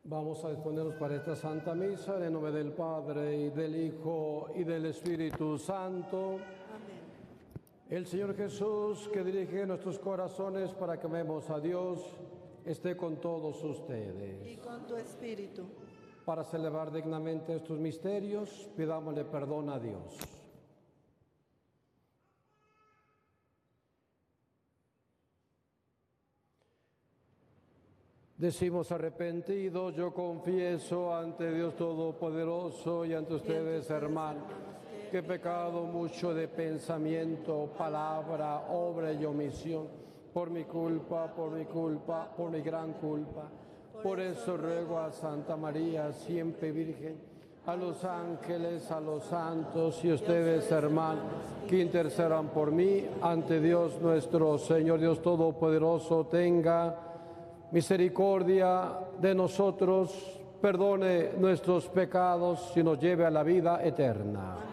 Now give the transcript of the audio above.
Vamos a disponernos para esta Santa Misa en el nombre del Padre, y del Hijo, y del Espíritu Santo. Amén. El Señor Jesús, que dirige nuestros corazones para que amemos a Dios, esté con todos ustedes. Y con tu espíritu. Para celebrar dignamente estos misterios, pidámosle perdón a Dios. Decimos arrepentidos, yo confieso ante Dios Todopoderoso y ante ustedes, hermanos, que he pecado mucho de pensamiento, palabra, obra y omisión, por mi culpa, por mi gran culpa. Por eso ruego a Santa María, siempre Virgen, a los ángeles, a los santos y ustedes, hermanos, que intercedan por mí ante Dios nuestro Señor. Dios Todopoderoso tenga misericordia de nosotros, perdone nuestros pecados y nos lleve a la vida eterna.